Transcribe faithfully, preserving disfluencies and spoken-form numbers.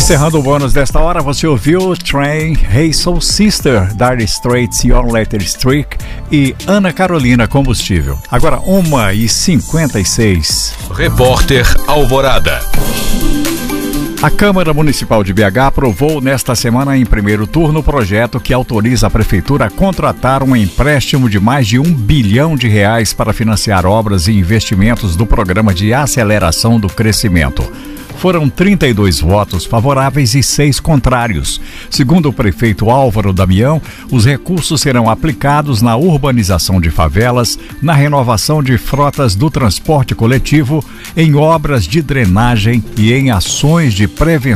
Encerrando o bônus desta hora, você ouviu Train, Hey Soul Sister, Dire Straits, Your Letter Streak e Ana Carolina Combustível. Agora, uma e cinquenta e seis. Repórter Alvorada. A Câmara Municipal de B H aprovou nesta semana em primeiro turno o projeto que autoriza a Prefeitura a contratar um empréstimo de mais de um bilhão de reais para financiar obras e investimentos do Programa de Aceleração do Crescimento. Foram trinta e dois votos favoráveis e seis contrários. Segundo o prefeito Álvaro Damião, os recursos serão aplicados na urbanização de favelas, na renovação de frotas do transporte coletivo, em obras de drenagem e em ações de prevenção